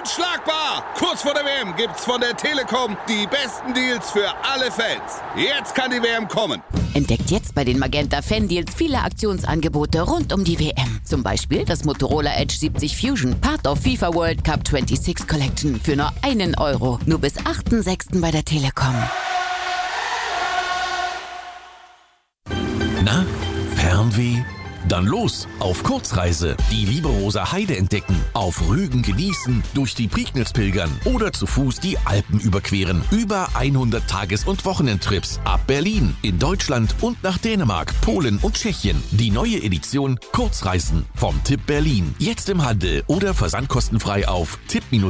Unschlagbar! Kurz vor der WM gibt's von der Telekom die besten Deals für alle Fans. Jetzt kann die WM kommen. Entdeckt jetzt bei den Magenta Fan-Deals viele Aktionsangebote rund um die WM. Zum Beispiel das Motorola Edge 70 Fusion, Part of FIFA World Cup 26 Collection für nur €1. Nur bis 8.6. bei der Telekom. Na, Fernweh? Dann los auf Kurzreise. Die Lieberoser Heide entdecken, auf Rügen genießen, durch die Prignitz pilgern oder zu Fuß die Alpen überqueren. Über 100 Tages- und Wochenendtrips ab Berlin, in Deutschland und nach Dänemark, Polen und Tschechien. Die neue Edition Kurzreisen vom Tipp Berlin. Jetzt im Handel oder versandkostenfrei auf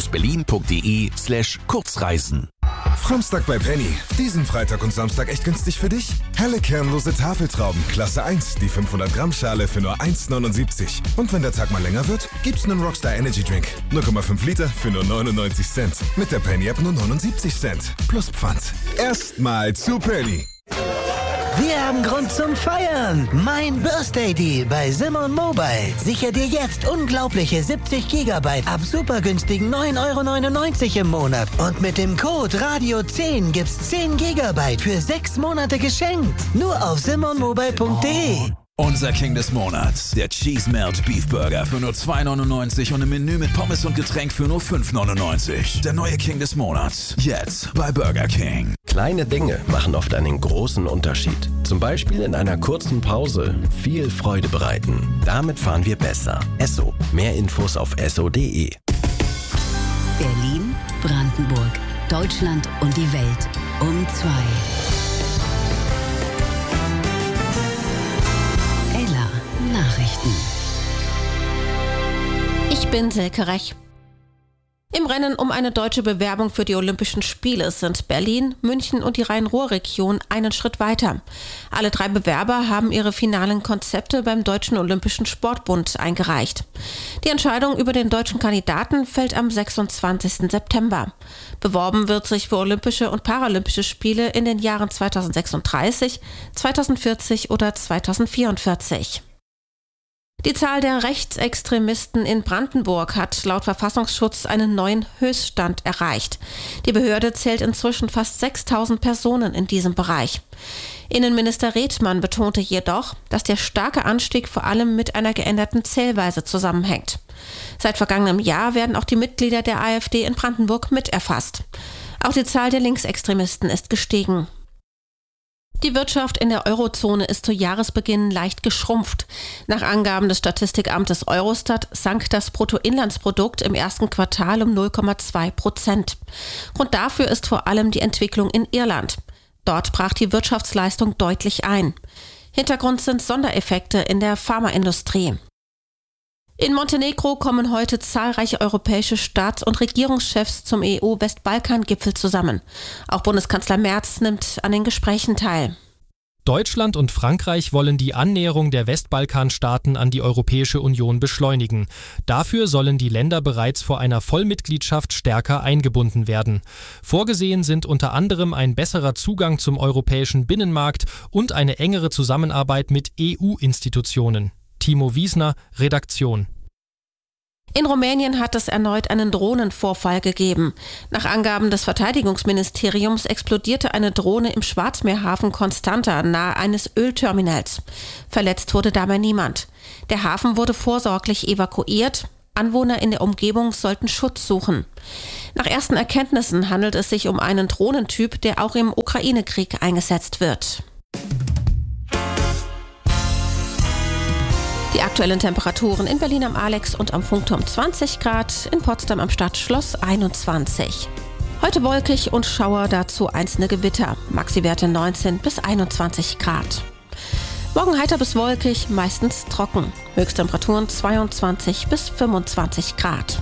tipp-berlin.de/Kurzreisen. Fromstag bei Penny. Diesen Freitag und Samstag echt günstig für dich? Helle kernlose Tafeltrauben, Klasse 1, die 500 Gramm Schale für nur 1,79. Und wenn der Tag mal länger wird, gibt's einen Rockstar Energy Drink. 0,5 Liter für nur 99 Cent. Mit der Penny App nur 79 Cent. Plus Pfand. Erstmal zu Penny. Wir haben Grund zum Feiern. Mein Birthday Deal bei Simon Mobile. Sicher dir jetzt unglaubliche 70 GB ab super günstigen 9,99 € im Monat. Und mit dem Code Radio10 gibt's 10 GB für 6 Monate geschenkt. Nur auf simonmobile.de. Unser King des Monats, der Cheese Melt Beef Burger für nur 2,99 € und ein Menü mit Pommes und Getränk für nur 5,99 €. Der neue King des Monats, jetzt bei Burger King. Kleine Dinge machen oft einen großen Unterschied. Zum Beispiel in einer kurzen Pause viel Freude bereiten. Damit fahren wir besser. Esso. Mehr Infos auf esso.de. Berlin, Brandenburg, Deutschland und die Welt um 2. Nachrichten. Ich bin Silke Rech. Im Rennen um eine deutsche Bewerbung für die Olympischen Spiele sind Berlin, München und die Rhein-Ruhr-Region einen Schritt weiter. Alle 3 Bewerber haben ihre finalen Konzepte beim Deutschen Olympischen Sportbund eingereicht. Die Entscheidung über den deutschen Kandidaten fällt am 26. September. Beworben wird sich für Olympische und Paralympische Spiele in den Jahren 2036, 2040 oder 2044. Die Zahl der Rechtsextremisten in Brandenburg hat laut Verfassungsschutz einen neuen Höchststand erreicht. Die Behörde zählt inzwischen fast 6.000 Personen in diesem Bereich. Innenminister Redmann betonte jedoch, dass der starke Anstieg vor allem mit einer geänderten Zählweise zusammenhängt. Seit vergangenem Jahr werden auch die Mitglieder der AfD in Brandenburg miterfasst. Auch die Zahl der Linksextremisten ist gestiegen. Die Wirtschaft in der Eurozone ist zu Jahresbeginn leicht geschrumpft. Nach Angaben des Statistikamtes Eurostat sank das Bruttoinlandsprodukt im ersten Quartal um 0,2%. Grund dafür ist vor allem die Entwicklung in Irland. Dort brach die Wirtschaftsleistung deutlich ein. Hintergrund sind Sondereffekte in der Pharmaindustrie. In Montenegro kommen heute zahlreiche europäische Staats- und Regierungschefs zum EU-Westbalkan-Gipfel zusammen. Auch Bundeskanzler Merz nimmt an den Gesprächen teil. Deutschland und Frankreich wollen die Annäherung der Westbalkanstaaten an die Europäische Union beschleunigen. Dafür sollen die Länder bereits vor einer Vollmitgliedschaft stärker eingebunden werden. Vorgesehen sind unter anderem ein besserer Zugang zum europäischen Binnenmarkt und eine engere Zusammenarbeit mit EU-Institutionen. Timo Wiesner, Redaktion. In Rumänien hat es erneut einen Drohnenvorfall gegeben. Nach Angaben des Verteidigungsministeriums explodierte eine Drohne im Schwarzmeerhafen Constanta nahe eines Ölterminals. Verletzt wurde dabei niemand. Der Hafen wurde vorsorglich evakuiert. Anwohner in der Umgebung sollten Schutz suchen. Nach ersten Erkenntnissen handelt es sich um einen Drohnentyp, der auch im Ukraine-Krieg eingesetzt wird. Die aktuellen Temperaturen in Berlin am Alex und am Funkturm 20 Grad, in Potsdam am Stadtschloss 21. Heute wolkig und Schauer, dazu einzelne Gewitter, Maxiwerte 19 bis 21 Grad. Morgen heiter bis wolkig, meistens trocken, Höchsttemperaturen 22 bis 25 Grad.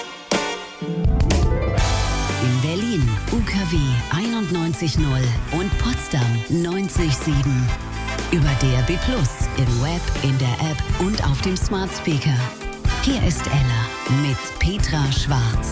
In Berlin UKW 91.0 und Potsdam 90.7. Über DAB+, im Web, in der App und auf dem Smart Speaker. Hier ist Ella mit Petra Schwarz.